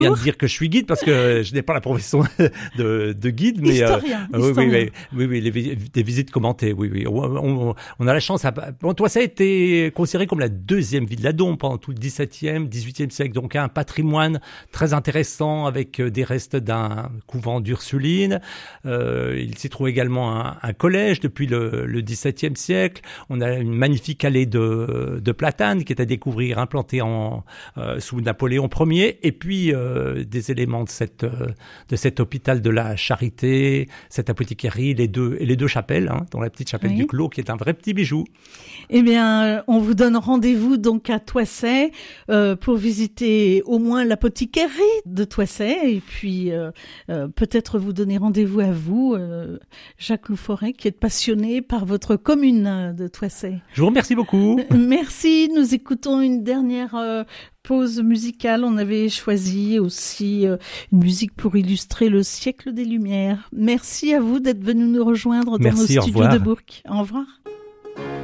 Je viens de dire que je suis guide parce que je n'ai pas la profession de guide, mais historien. Oui, des visites commentées, oui. On a la chance. Bon, toi, ça a été considéré comme la deuxième ville de la Dombe pendant tout le XVIIe, XVIIIe siècle, donc un patrimoine très intéressant avec des restes d'un couvent d'Ursulines. Il s'y trouve également un collège depuis le XVIIe siècle. On a une magnifique allée de platanes qui est à découvrir, implantée sous Napoléon Ier, et puis des éléments de cet hôpital de la Charité, cette apothicarie, les deux chapelles, dont la petite chapelle du Clos, qui est un vrai petit bijou. Eh bien, on vous donne rendez-vous donc à Thoissey pour visiter au moins l'apothicarie de Thoissey, et puis peut-être vous donner rendez-vous à vous, Jacques Louforêt, qui est passionné par votre commune de Thoissey. Je vous remercie beaucoup. Merci. Nous écoutons une dernière pause musicale. On avait choisi aussi une musique pour illustrer le siècle des Lumières. Merci à vous d'être venu nous rejoindre dans nos studios de Bourg. Au revoir.